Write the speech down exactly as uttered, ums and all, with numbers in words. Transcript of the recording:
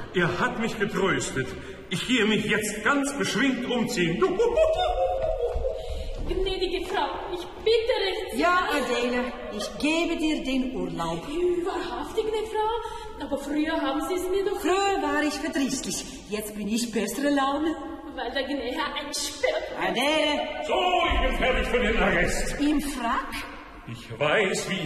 Er hat mich getröstet. Ich gehe mich jetzt ganz beschwingt umziehen. Gnädige Frau, ich bitte recht. Ja, Adele, ich gebe dir den Urlaub. Wahrhaftig, ne Frau? Aber früher haben Sie es mir doch... Früher war ich verdrießlich, jetzt bin ich bessere Laune. Weil der Gnäher einsperrt. Adele! So, ich bin fertig für den Arrest. Im Frack? Ich weiß, wie